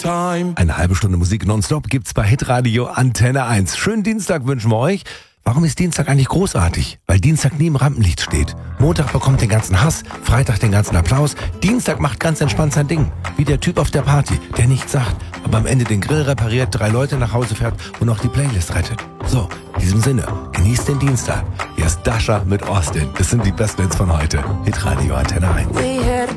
time. Eine halbe Stunde Musik nonstop gibt's bei Hitradio Antenne 1. Schönen Dienstag wünschen wir euch. Warum ist Dienstag eigentlich großartig? Weil Dienstag nie im Rampenlicht steht. Montag bekommt den ganzen Hass, Freitag den ganzen Applaus. Dienstag macht ganz entspannt sein Ding. Wie der Typ auf der Party, der nichts sagt, aber am Ende den Grill repariert, 3 Leute nach Hause fährt und auch die Playlist rettet. So, in diesem Sinne, genießt den Dienstag. Hier ist Dasha mit Austin. Das sind die besten Hits von heute. Hitradio Antenne 1.